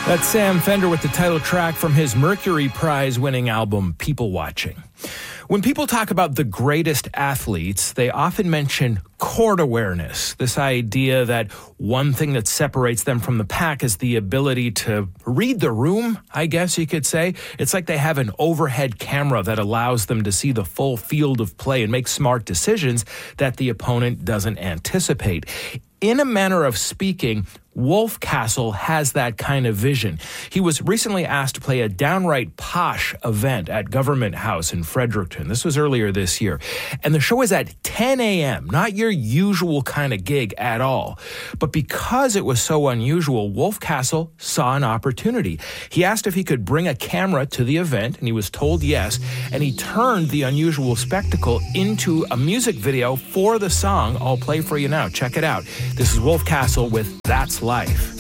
That's Sam Fender with the title track from his Mercury Prize-winning album, People Watching. When people talk about the greatest athletes, they often mention court awareness, this idea that one thing that separates them from the pack is the ability to read the room, I guess you could say. It's like they have an overhead camera that allows them to see the full field of play and make smart decisions that the opponent doesn't anticipate. In a manner of speaking, Wolf Castle has that kind of vision. He was recently asked to play a downright posh event at Government House in Fredericton. This was earlier this year. And the show is at 10 a.m., not your usual kind of gig at all. But because it was so unusual, Wolf Castle saw an opportunity. He asked if he could bring a camera to the event, and he was told yes. And he turned the unusual spectacle into a music video for the song I'll play for you now. Check it out. This is Wolf Castle with That's Life.